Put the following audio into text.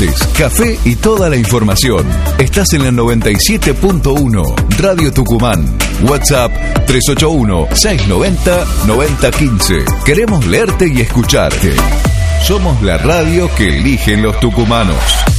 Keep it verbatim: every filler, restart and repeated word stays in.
deportes, café y toda la información. Estás en la noventa y siete punto uno, Radio Tucumán. WhatsApp tres ocho uno, seis nueve cero, nueve cero uno cinco. Queremos leerte y escucharte. Somos la radio que eligen los tucumanos.